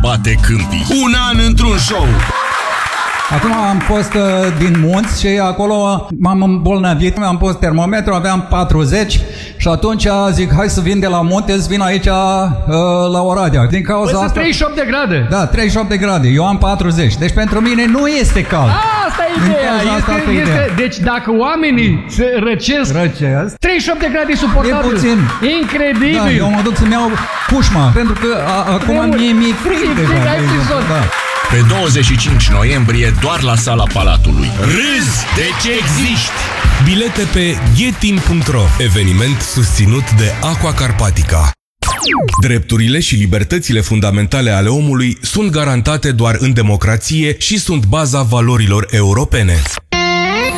bate câmpii. Un an într-un show. Acum am fost din munți și acolo m-am îmbolnăvit, am pus termometru, aveam 40 și atunci zic, hai să vin de la munte, să vin aici la Oradea. Din cauza asta... 38 de grade. Da, 38 de grade, eu am 40, deci pentru mine nu este cald. Asta e ideea. Deci dacă oamenii se răcesc 38 de grade e suportabil. E puțin. Incredibil. Da, eu mă duc să-mi iau pușma, pentru că acum mi-e frig deja. Pe 25 noiembrie, doar la Sala Palatului. Râzi de ce existi! Bilete pe ghetin.ro. Eveniment susținut de Aqua Carpatica. Drepturile și libertățile fundamentale ale omului sunt garantate doar în democrație și sunt baza valorilor europene.